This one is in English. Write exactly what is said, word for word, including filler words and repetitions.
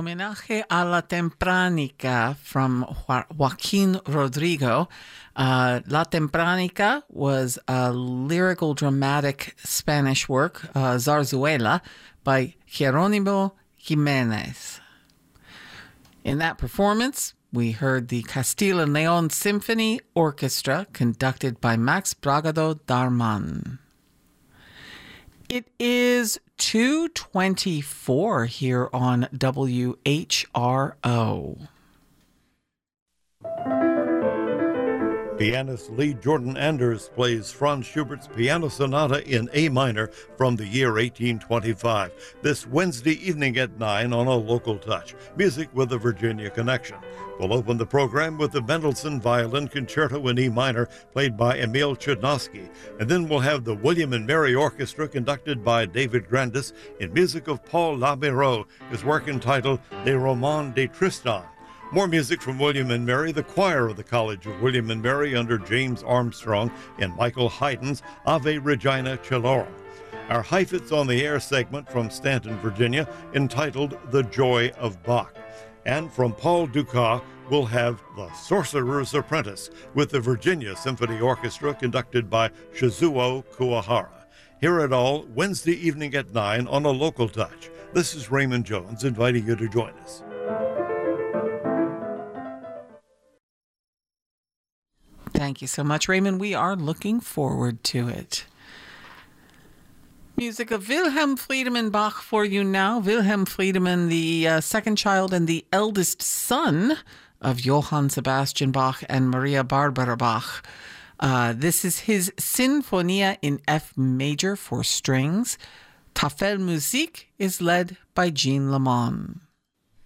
Homenaje a la Tempranica from jo- Joaquin Rodrigo. Uh, La Tempranica was a lyrical dramatic Spanish work, uh, Zarzuela, by Jerónimo Jiménez. In that performance, we heard the Castile and Leon Symphony Orchestra conducted by Max Bragado Darman. It is two twenty-four here on W H R O. Pianist Lee Jordan Anders plays Franz Schubert's Piano Sonata in A minor from the year eighteen twenty-five. This Wednesday evening at nine on a Local Touch. Music with a Virginia connection. We'll open the program with the Mendelssohn Violin Concerto in E minor, played by Emil Chudnovsky. And then we'll have the William and Mary Orchestra, conducted by David Grandis, in music of Paul Labero, his work entitled Les Romans de Tristan. More music from William and Mary, the choir of the College of William and Mary under James Armstrong and Michael Haydn's Ave Regina Celorum. Our Heifetz on the Air segment from Stanton, Virginia, entitled The Joy of Bach. And from Paul Dukas, we'll have The Sorcerer's Apprentice with the Virginia Symphony Orchestra, conducted by Shizuo Kuwahara. Hear it all Wednesday evening at nine on a Local Touch. This is Raymond Jones inviting you to join us. Thank you so much, Raymond. We are looking forward to it. Music of Wilhelm Friedemann Bach for you now. Wilhelm Friedemann, the uh, second child and the eldest son of Johann Sebastian Bach and Maria Barbara Bach. Uh, this is his Sinfonia in F major for strings. Tafelmusik is led by Jean Lamont.